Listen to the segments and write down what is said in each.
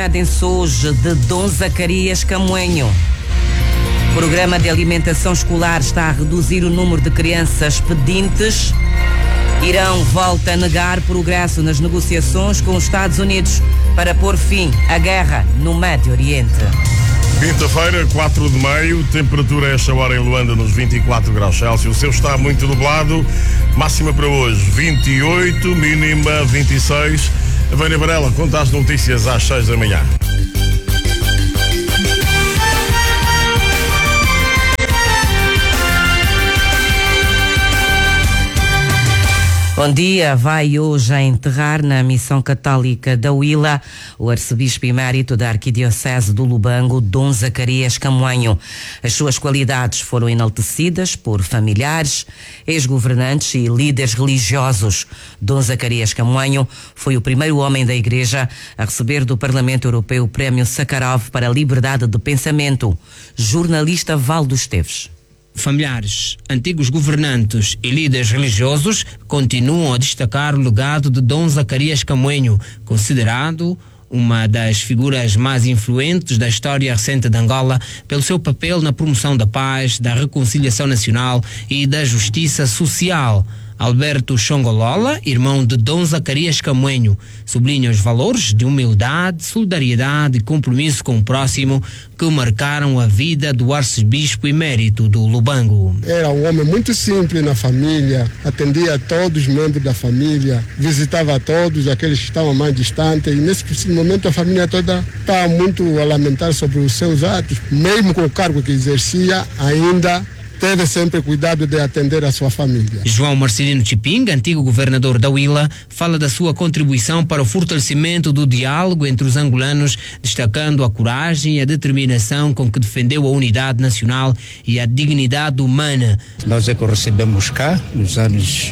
Despedem-se hoje de Dom Zacarias Camoenho. O programa de alimentação escolar está a reduzir o número de crianças pedintes. Irão volta a negar progresso nas negociações com os Estados Unidos para pôr fim à guerra no Médio Oriente. Quinta-feira, 4 de maio, temperatura a esta hora em Luanda nos 24 graus Celsius. O céu está muito nublado, máxima para hoje 28, mínima 26. Vânia Varela conta as notícias às 6 da manhã. Bom dia, vai hoje a enterrar na Missão Católica da Huila o arcebispo emérito da Arquidiocese do Lubango, Dom Zacarias Camoenho. As suas qualidades foram enaltecidas por familiares, ex-governantes e líderes religiosos. Dom Zacarias Camoenho foi o primeiro homem da Igreja a receber do Parlamento Europeu o Prémio Sakharov para a Liberdade de Pensamento. Jornalista Valdo Esteves. Familiares, antigos governantes e líderes religiosos continuam a destacar o legado de Dom Zacarias Camoenho, considerado uma das figuras mais influentes da história recente de Angola pelo seu papel na promoção da paz, da reconciliação nacional e da justiça social. Alberto Xongolola, irmão de Dom Zacarias Camoenho, sublinha os valores de humildade, solidariedade e compromisso com o próximo que marcaram a vida do arcebispo emérito do Lubango. Era um homem muito simples na família, atendia a todos os membros da família, visitava a todos aqueles que estavam mais distantes, e nesse momento a família toda estava muito a lamentar sobre os seus atos. Mesmo com o cargo que exercia, ainda teve sempre cuidado de atender a sua família. João Marcelino Chipinga, antigo governador da Huila, fala da sua contribuição para o fortalecimento do diálogo entre os angolanos, destacando a coragem e a determinação com que defendeu a unidade nacional e a dignidade humana. Nós é que o recebemos cá nos anos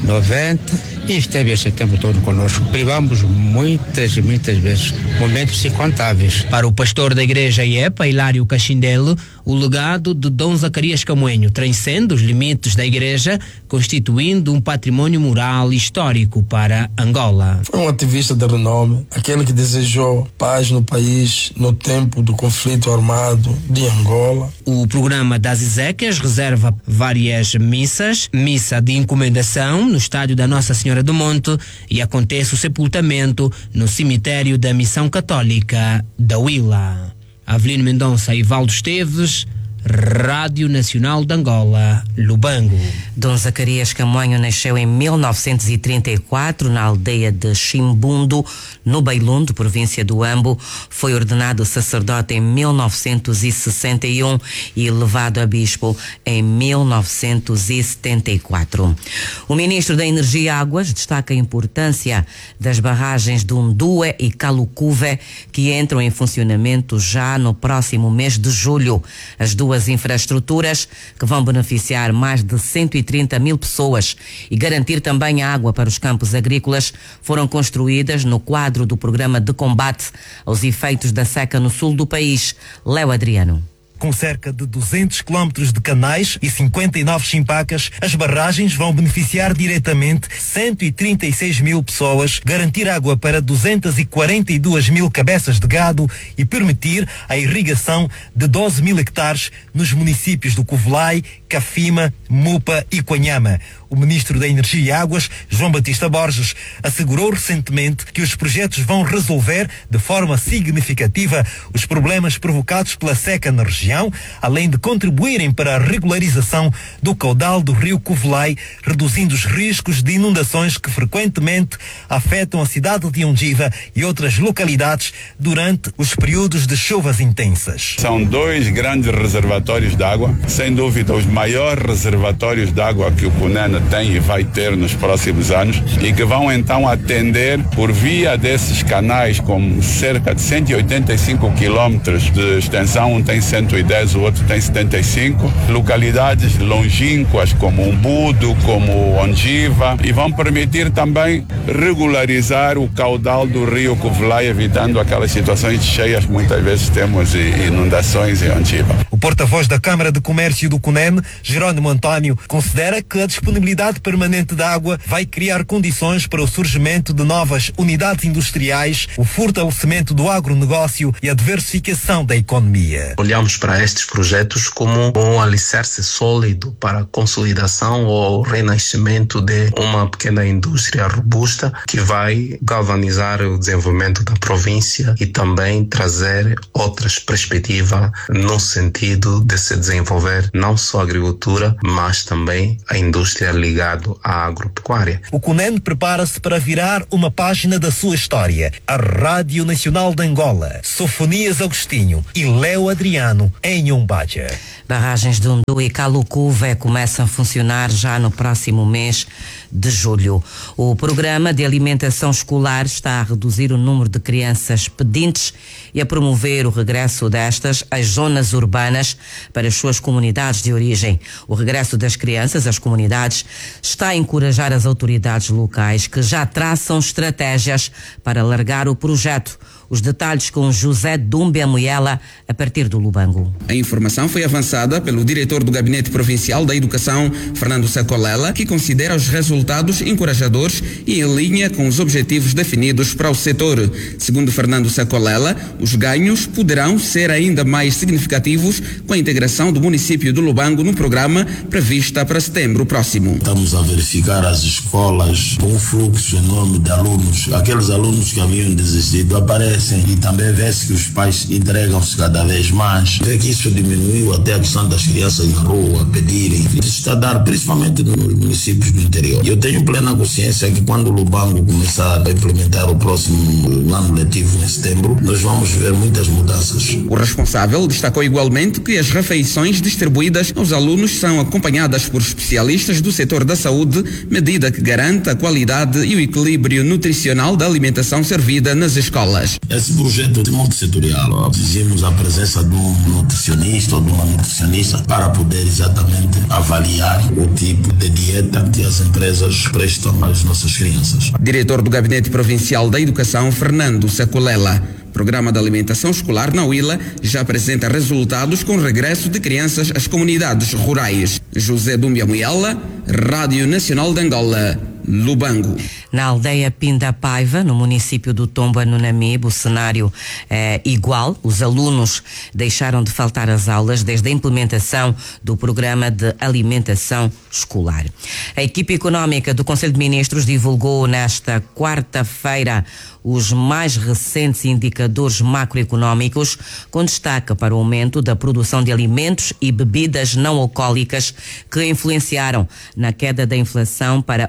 90 e esteve esse tempo todo conosco. Privamos muitas vezes, momentos incontáveis. Para o pastor da igreja IEPA, Hilário Cachindelo, o legado de Dom Zacarias Camoenho transcende os limites da igreja, constituindo um patrimônio moral e histórico para Angola. Foi um ativista de renome, aquele que desejou paz no país no tempo do conflito armado de Angola. O programa das Ezequias reserva várias missas, missa de encomendação no estádio da Nossa Senhora do Monte e acontece o sepultamento no cemitério da Missão Católica da Huila. Avelino Mendonça e Valdo Esteves, Rádio Nacional de Angola, Lubango. Dom Zacarias Camoenho nasceu em 1934 na aldeia de Chimbundo, no Beilundo, província do Ambo. Foi ordenado sacerdote em 1961 e elevado a bispo em 1974. O ministro da Energia e Águas destaca a importância das barragens de Undue e Calucuve, que entram em funcionamento já no próximo mês de julho. As duas infraestruturas que vão beneficiar mais de 130 mil pessoas e garantir também a água para os campos agrícolas foram construídas no quadro do programa de combate aos efeitos da seca no sul do país. Léo Adriano. Com cerca de 200 quilómetros de canais e 59 chimpacas, as barragens vão beneficiar diretamente 136 mil pessoas, garantir água para 242 mil cabeças de gado e permitir a irrigação de 12 mil hectares nos municípios do Covelai, Cafima, Mupa e Quanhama. O ministro da Energia e Águas, João Batista Borges, assegurou recentemente que os projetos vão resolver de forma significativa os problemas provocados pela seca na região, além de contribuírem para a regularização do caudal do rio Covelai, reduzindo os riscos de inundações que frequentemente afetam a cidade de Undiva e outras localidades durante os períodos de chuvas intensas. São dois grandes reservatórios de água, sem dúvida os maiores reservatórios de água que o Cunene tem e vai ter nos próximos anos, e que vão então atender por via desses canais com cerca de 185 quilômetros de extensão, um tem 110, o outro tem 75, localidades longínquas como Umbudo, como Ondiva, e vão permitir também regularizar o caudal do rio Covelai, evitando aquelas situações de cheias que muitas vezes temos e inundações em Ondiva. O porta-voz da Câmara de Comércio do CUNEN, Jerónimo António, considera que a disponibilidade permanente de água vai criar condições para o surgimento de novas unidades industriais, o fortalecimento do agronegócio e a diversificação da economia. Olhamos para estes projetos como um alicerce sólido para a consolidação ou renascimento de uma pequena indústria robusta que vai galvanizar o desenvolvimento da província e também trazer outras perspectivas no sentido de se desenvolver não só a agricultura, mas também a indústria ligada à agropecuária. O CUNEN prepara-se para virar uma página da sua história. A Rádio Nacional de Angola, Sofonias Agostinho e Léo Adriano em Umbaja. Barragens de Undu e Calucuva começam a funcionar já no próximo mês de julho. O programa de alimentação escolar está a reduzir o número de crianças pedintes e a promover o regresso destas às zonas urbanas para as suas comunidades de origem. O regresso das crianças às comunidades está a encorajar as autoridades locais que já traçam estratégias para alargar o projeto. Os detalhes com José Dumbia Moela, a partir do Lubango. A informação foi avançada pelo diretor do Gabinete Provincial da Educação, Fernando Sacolela, que considera os resultados encorajadores e em linha com os objetivos definidos para o setor. Segundo Fernando Sacolela, os ganhos poderão ser ainda mais significativos com a integração do município do Lubango no programa prevista para setembro próximo. Estamos a verificar as escolas com um fluxo enorme de alunos. Aqueles alunos que haviam desistido aparecem e também vê-se que os pais entregam-se cada vez mais. Vê que isso diminuiu até a questão das crianças na rua pedirem. Isso está a dar principalmente nos municípios do interior. Eu tenho plena consciência que quando o Lubango começar a implementar o próximo ano letivo em setembro, nós vamos ver muitas mudanças. O responsável destacou igualmente que as refeições distribuídas aos alunos são acompanhadas por especialistas do setor da saúde, medida que garante a qualidade e o equilíbrio nutricional da alimentação servida nas escolas. Esse projeto é multissetorial. Exigimos a presença de um nutricionista ou de uma nutricionista para poder exatamente avaliar o tipo de dieta que as empresas prestam às nossas crianças. Diretor do Gabinete Provincial da Educação, Fernando Sacolela. O Programa de Alimentação Escolar na Huila já apresenta resultados com o regresso de crianças às comunidades rurais. José Dumbia Moela, Rádio Nacional de Angola, Lubango. Na aldeia Pinda Paiva, no município do Tomba, no Namibe, o cenário é igual. Os alunos deixaram de faltar às aulas desde a implementação do programa de alimentação escolar. A equipe económica do Conselho de Ministros divulgou nesta quarta-feira os mais recentes indicadores macroeconómicos, com destaque para o aumento da produção de alimentos e bebidas não alcoólicas, que influenciaram na queda da inflação para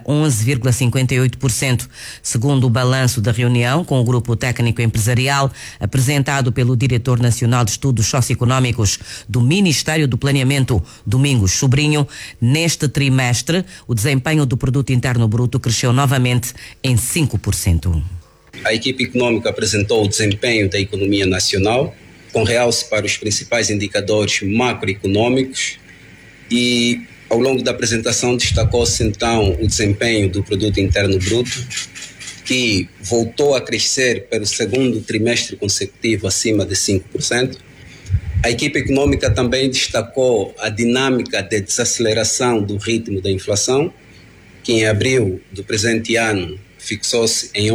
11,58%. Segundo o balanço da reunião com o Grupo Técnico Empresarial, apresentado pelo Diretor Nacional de Estudos Socioeconómicos do Ministério do Planeamento, Domingos Sobrinho, neste trimestre, o desempenho do Produto Interno Bruto cresceu novamente em 5%. A equipe econômica apresentou o desempenho da economia nacional, com realce para os principais indicadores macroeconômicos, e ao longo da apresentação destacou-se então o desempenho do Produto Interno Bruto, que voltou a crescer pelo segundo trimestre consecutivo acima de 5%. A equipe econômica também destacou a dinâmica de desaceleração do ritmo da inflação, que em abril do presente ano fixou-se em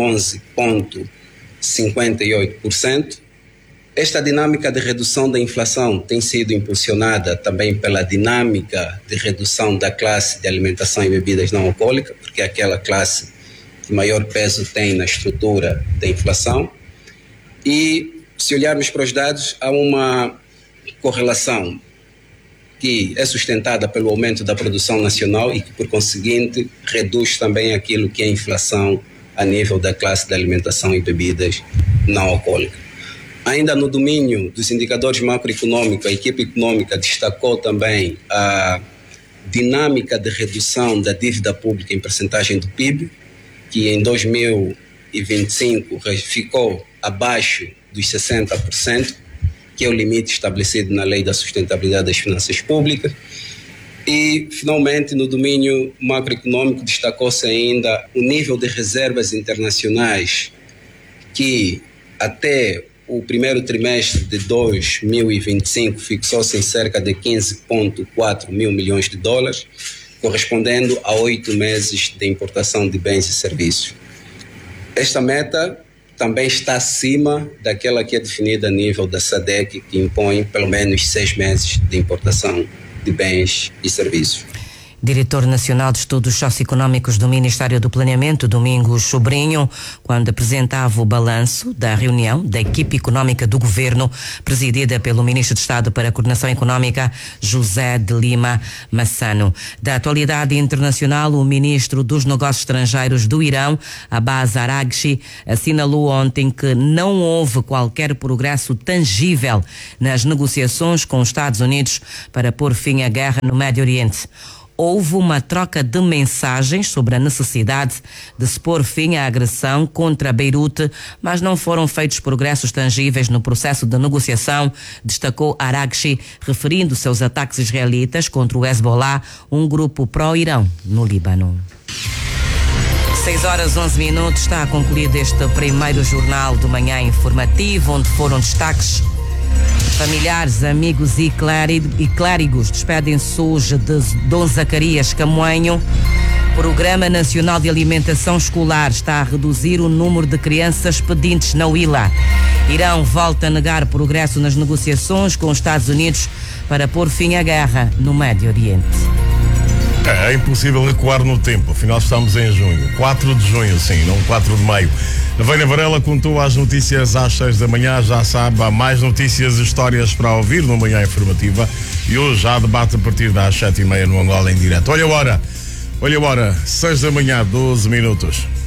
11,58%. Esta dinâmica de redução da inflação tem sido impulsionada também pela dinâmica de redução da classe de alimentação e bebidas não alcoólicas, porque é aquela classe que maior peso tem na estrutura da inflação. E se olharmos para os dados, há uma correlação que é sustentada pelo aumento da produção nacional e que, por conseguinte, reduz também aquilo que é a inflação a nível da classe de alimentação e bebidas não alcoólicas. Ainda no domínio dos indicadores macroeconômicos, a equipe econômica destacou também a dinâmica de redução da dívida pública em percentagem do PIB, que em 2025 ficou abaixo dos 60%, que é o limite estabelecido na Lei da Sustentabilidade das Finanças Públicas. E, finalmente, no domínio macroeconômico, destacou-se ainda o nível de reservas internacionais, que até o primeiro trimestre de 2025 fixou-se em cerca de 15,4 mil milhões de dólares, correspondendo a 8 meses de importação de bens e serviços. Esta meta também está acima daquela que é definida a nível da SADC, que impõe pelo menos 6 meses de importação de bens e serviços. Diretor Nacional de Estudos Socioeconómicos do Ministério do Planeamento, Domingos Sobrinho, quando apresentava o balanço da reunião da equipe económica do governo, presidida pelo Ministro de Estado para a Coordenação Económica, José de Lima Massano. Da atualidade internacional, o Ministro dos Negócios Estrangeiros do Irão, Abbas Araghchi, assinalou ontem que não houve qualquer progresso tangível nas negociações com os Estados Unidos para pôr fim à guerra no Médio Oriente. Houve uma troca de mensagens sobre a necessidade de se pôr fim à agressão contra Beirute, mas não foram feitos progressos tangíveis no processo de negociação, destacou Araghchi, referindo-se aos ataques israelitas contra o Hezbollah, um grupo pró-Irão no Líbano. 6h11, está concluído este primeiro jornal do manhã informativo, onde foram destaques. Familiares, amigos e clérigos despedem-se hoje de Dom Zacarias Camoenho. Programa Nacional de Alimentação Escolar está a reduzir o número de crianças pedintes na Huila. Irão volta a negar progresso nas negociações com os Estados Unidos para pôr fim à guerra no Médio Oriente. É impossível recuar no tempo, afinal estamos em junho, 4 de junho, sim, não 4 de maio. A Vânia Varela contou as notícias às 6 da manhã, já sabe, há mais notícias e histórias para ouvir no Manhã Informativa e hoje há debate a partir das 7h30 no Angola em direto. Olha a hora, 6 da manhã, 12 minutos.